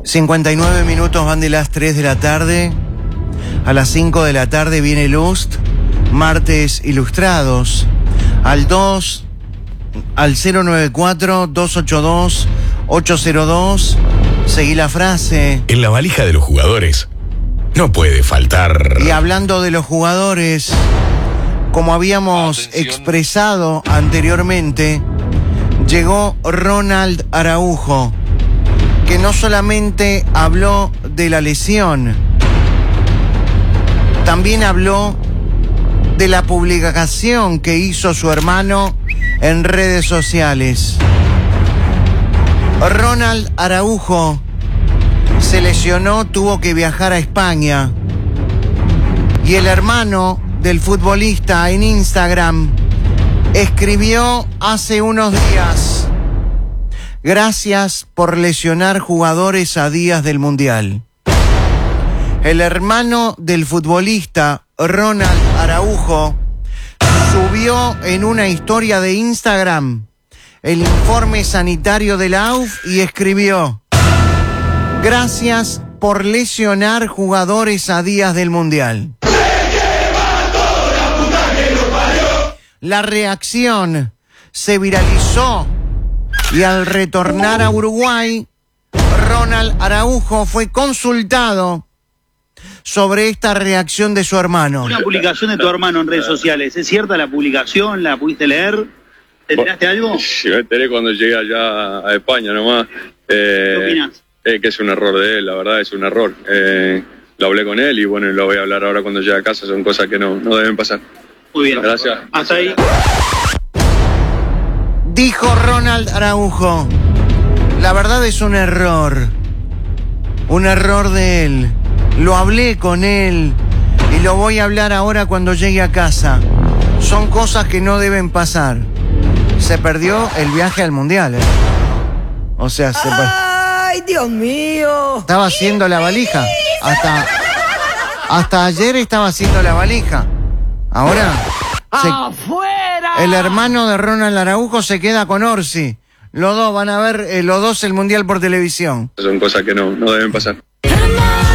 59 minutos van de las 3 de la tarde. A las 5 de la tarde viene Lust, Martes Ilustrados. Al 094-282-802. Seguí la frase. En la valija de los jugadores no puede faltar. Y hablando de los jugadores, como habíamos expresado anteriormente, llegó Ronald Araujo, que no solamente habló de la lesión, también habló de la publicación que hizo su hermano en redes sociales. Ronald Araujo se lesionó, tuvo que viajar a España, y el hermano del futbolista en Instagram escribió hace unos días: gracias por lesionar jugadores a días del Mundial. El hermano del futbolista, Ronald Araujo, subió en una historia de Instagram el informe sanitario de la AUF y escribió: gracias por lesionar jugadores a días del Mundial. La reacción se viralizó y al retornar a Uruguay, Ronald Araujo fue consultado sobre esta reacción de su hermano. Una publicación de tu hermano en redes sociales, ¿es cierta la publicación? ¿La pudiste leer? ¿Te enteraste algo? Sí, me enteré cuando llegué allá a España nomás. ¿Qué opinas? Que es un error de él, la verdad es un error. Lo hablé con él y bueno, lo voy a hablar ahora cuando llegue a casa, son cosas que no deben pasar. Muy bien. Gracias. Hasta ahí. Dijo Ronald Araujo: la verdad es un error de él. Lo hablé con él y lo voy a hablar ahora cuando llegue a casa. Son cosas que no deben pasar. Se perdió el viaje al Mundial, ¿eh? O sea, ¡ay, Dios mío! Estaba haciendo la valija. Hasta ayer estaba haciendo la valija. Ahora ¡afuera! el hermano de Ronald Araujo se queda con Orsi. Los dos van a ver los dos el Mundial por televisión. Son cosas que no deben pasar.